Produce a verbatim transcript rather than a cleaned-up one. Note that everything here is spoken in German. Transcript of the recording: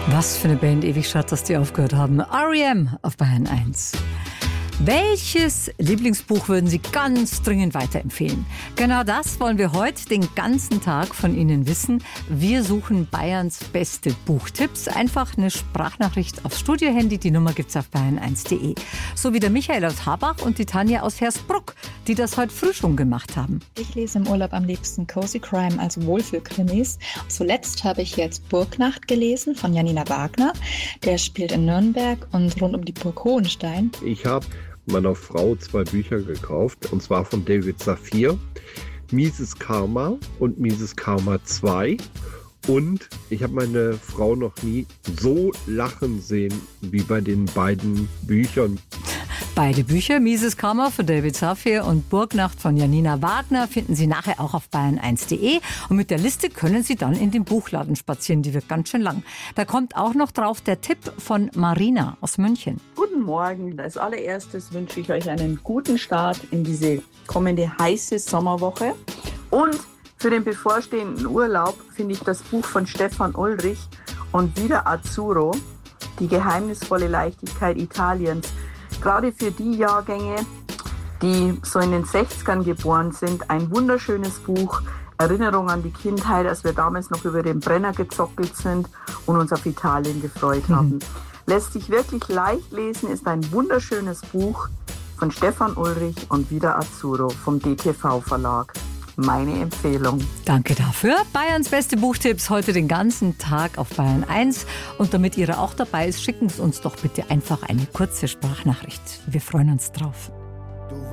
Was für eine Band, ewig schade, dass die aufgehört haben. R E M auf Bayern eins. Welches Lieblingsbuch würden Sie ganz dringend weiterempfehlen? Genau das wollen wir heute den ganzen Tag von Ihnen wissen. Wir suchen Bayerns beste Buchtipps. Einfach eine Sprachnachricht aufs Studiohandy. Die Nummer gibt's auf bayern eins punkt de. So wie der Michael aus Habach und die Tanja aus Hersbruck, die das heute früh schon gemacht haben. Ich lese im Urlaub am liebsten Cozy Crime, also Wohlfühlkrimis. Zuletzt habe ich jetzt Burgnacht gelesen von Janina Wagner. Der spielt in Nürnberg und rund um die Burg Hohenstein. Ich habe meiner Frau zwei Bücher gekauft, und zwar von David Safir, Mises Karma und Mises Karma zwei. Und ich habe meine Frau noch nie so lachen sehen wie bei den beiden Büchern. Beide Bücher, Mises Karma von David Safir und Burgnacht von Janina Wagner, finden Sie nachher auch auf bayern eins punkt de. Und mit der Liste können Sie dann in den Buchladen spazieren, die wird ganz schön lang. Da kommt auch noch drauf der Tipp von Marina aus München. Guten Morgen. Als allererstes wünsche ich euch einen guten Start in diese kommende heiße Sommerwoche. Und für den bevorstehenden Urlaub finde ich das Buch von Stefan Ulrich und wieder Azzurro, Die geheimnisvolle Leichtigkeit Italiens. Gerade für die Jahrgänge, die so in den sechzigern geboren sind, ein wunderschönes Buch. Erinnerung an die Kindheit, als wir damals noch über den Brenner gezockelt sind und uns auf Italien gefreut mhm. haben. Lässt sich wirklich leicht lesen, ist ein wunderschönes Buch von Stefan Ulrich und wieder Azzurro vom D T V Verlag. Meine Empfehlung. Danke dafür. Bayerns beste Buchtipps heute den ganzen Tag auf Bayern eins. Und damit Ihre auch dabei ist, schicken Sie uns doch bitte einfach eine kurze Sprachnachricht. Wir freuen uns drauf.